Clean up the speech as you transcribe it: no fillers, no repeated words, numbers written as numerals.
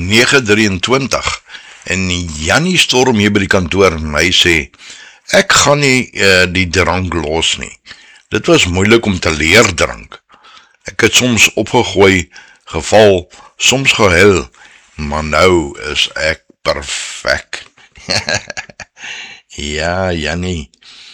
9:23 en Jannie storm hier by die kantoor en hy sê, ek gaan nie die drank los nie. Dit was moeilik om te leer drank. Ek het soms opgegooi, geval, soms gehuil, maar nou is ek perfek. Ja, Jannie,